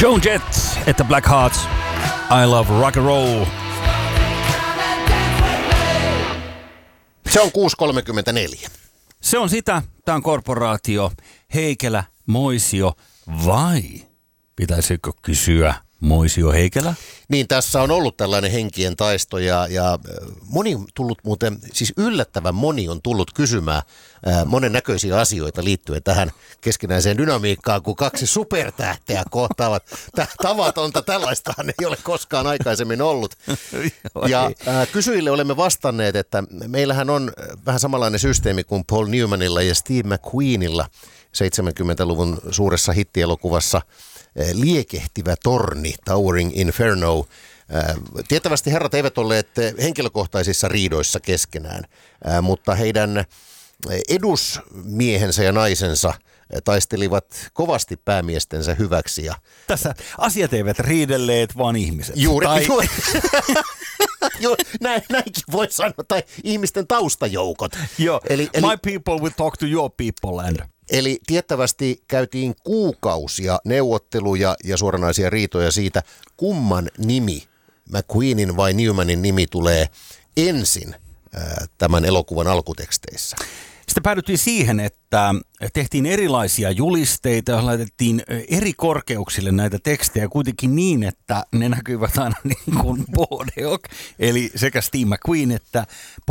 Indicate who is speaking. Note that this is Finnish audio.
Speaker 1: Joan Jett että Black Hearts. I love rock and roll.
Speaker 2: Se on 6.34.
Speaker 1: Se on sitä. Tämä on Korporaatio. Heikelä, Moisio vai pitäisikö kysyä Moisio Heikelä?
Speaker 2: Niin, tässä on ollut tällainen henkien taisto ja moni on tullut muuten, siis yllättävän moni on tullut kysymään monennäköisiä asioita liittyen tähän keskinäiseen dynamiikkaan, kun kaksi supertähteä kohtaavat. Tavatonta tällaistahan ei ole koskaan aikaisemmin ollut. Ja kysyjille olemme vastanneet, että meillähän on vähän samanlainen systeemi kuin Paul Newmanilla ja Steve McQueenilla 70-luvun suuressa hittielokuvassa Liekehtivä torni, Towering Inferno. Tiettävästi herrat eivät olleet henkilökohtaisissa riidoissa keskenään, mutta heidän edusmiehensä ja naisensa taistelivat kovasti päämiestensä hyväksi. Ja
Speaker 1: tässä asiat eivät riidelleet, vaan ihmiset.
Speaker 2: Juuri. Näinkin voi sanoa, tai ihmisten taustajoukot.
Speaker 1: Joo, eli my people will talk to your people and...
Speaker 2: Eli tiettävästi käytiin kuukausia neuvotteluja ja suoranaisia riitoja siitä, kumman nimi, McQueenin vai Newmanin nimi tulee ensin tämän elokuvan alkuteksteissä.
Speaker 1: Sitten päädyttiin siihen, että tehtiin erilaisia julisteita ja laitettiin eri korkeuksille näitä tekstejä kuitenkin niin, että ne näkyvät aina niin kuin Bodeok, eli sekä Steve McQueen että